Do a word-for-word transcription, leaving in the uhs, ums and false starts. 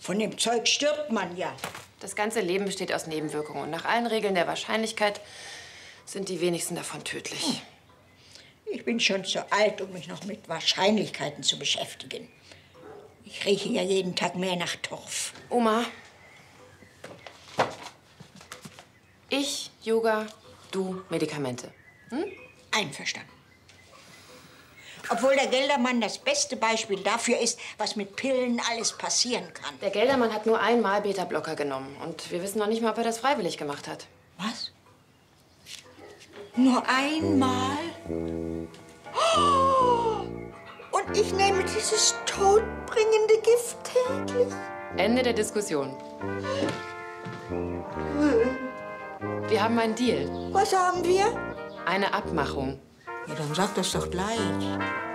Von dem Zeug stirbt man ja. Das ganze Leben besteht aus Nebenwirkungen. Und nach allen Regeln der Wahrscheinlichkeit sind die wenigsten davon tödlich. Ich bin schon zu alt, um mich noch mit Wahrscheinlichkeiten zu beschäftigen. Ich rieche ja jeden Tag mehr nach Torf. Oma. Ich, Yoga, du, Medikamente. Hm? Einverstanden. Obwohl der Geldermann das beste Beispiel dafür ist, was mit Pillen alles passieren kann. Der Geldermann hat nur einmal Beta-Blocker genommen. Und wir wissen noch nicht mal, ob er das freiwillig gemacht hat. Was? Nur einmal? Oh! Und ich nehme dieses todbringende Gift täglich? Ende der Diskussion. Wir haben einen Deal. Was haben wir? Eine Abmachung. Ja, dann sag das doch gleich.